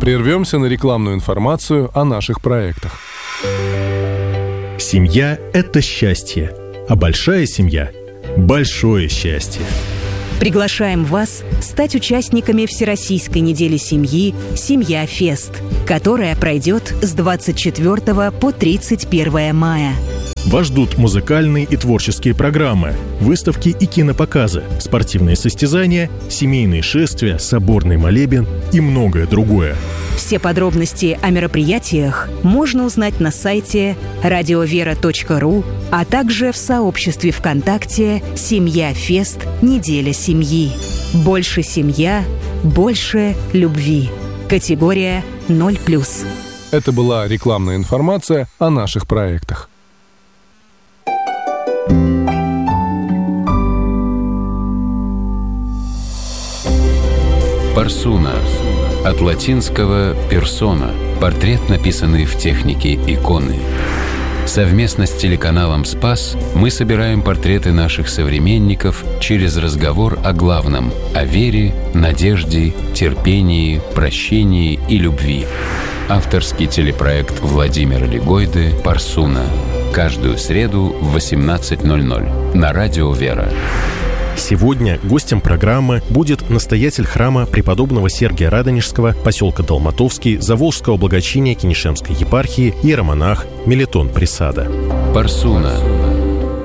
Прервемся на рекламную информацию о наших проектах. Семья – это счастье, а большая семья – большое счастье. Приглашаем вас стать участниками Всероссийской недели семьи «Семья-фест», которая пройдет с 24 по 31 мая. Вас ждут музыкальные и творческие программы, выставки и кинопоказы, спортивные состязания, семейные шествия, соборный молебен и многое другое. Все подробности о мероприятиях можно узнать на сайте radiovera.ru, а также в сообществе ВКонтакте «Семья-фест. Неделя семьи». Больше семья, больше любви. Категория 0+. Это была рекламная информация о наших проектах. Парсуна. От латинского «персона» – портрет, написанный в технике иконы. Совместно с телеканалом «Спас» мы собираем портреты наших современников через разговор о главном – о вере, надежде, терпении, прощении и любви. Авторский телепроект Владимира Легойды «Парсуна». Каждую среду в 18:00 на Радио Вера. Сегодня гостем программы будет настоятель храма преподобного Сергия Радонежского, поселка Долматовский, Заволжского благочиния Кенишемской епархии, иеромонах Мелитон Пресада. Парсуна.